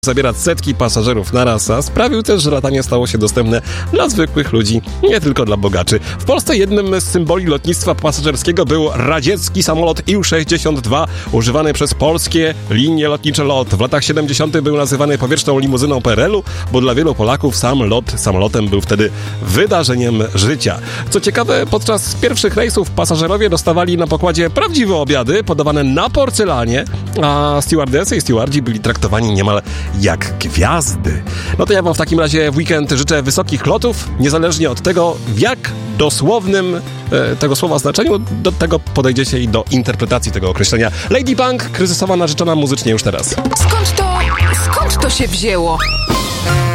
zabierać setki pasażerów naraz, a sprawił też, że latanie stało się dostępne dla zwykłych ludzi, nie tylko dla bogaczy. W Polsce jednym z symboli lotnictwa pasażerskiego był radziecki samolot Ił-62, używany przez polskie linie lotnicze LOT. W latach 70. był nazywany powietrzną limuzyną PRL-u, bo dla wielu Polaków sam lot samolotem był wtedy wydarzeniem życia. Co ciekawe, podczas pierwszych rejsów pasażerowie dostawali na pokładzie prawdziwe obiady, podawane na porcelanie, a stewardesy i stewardzi byli traktowani niemal jak gwiazdy. No to ja wam w takim razie w weekend życzę wysokich lotów, niezależnie od tego, w jak dosłownym tego słowa znaczeniu do tego podejdziecie i do interpretacji tego określenia. Lady Punk, kryzysowa narzeczona muzycznie już teraz. Skąd to się wzięło?